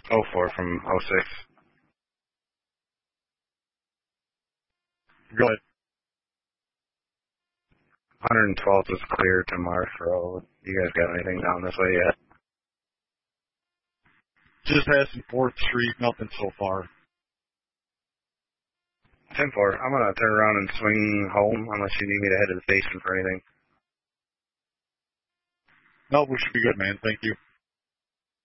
04 from '06. Go ahead. 112th is clear to Marsh Road. You guys got anything down this way yet? Just passing 4th Street, nothing so far. 10-4. I'm going to turn around and swing home unless you need me to head to the station for anything. No, we should be good, man. Thank you.